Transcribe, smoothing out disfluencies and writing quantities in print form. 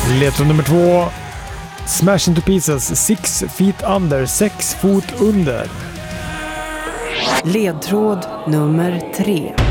Ledtråd nummer 2. Smash into pieces 6 feet under, 6 fot under. Ledtråd nummer 3.